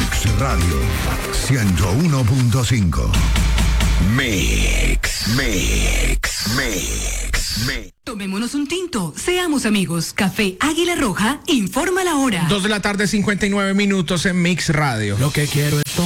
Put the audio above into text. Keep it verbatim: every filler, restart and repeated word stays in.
Mix Radio ciento uno punto cinco. Mix, Mix, Mix, Mix. Tomémonos un tinto, seamos amigos. Café Águila Roja informa la hora. Dos de la tarde, cincuenta y nueve minutos en Mix Radio. Lo que quiero es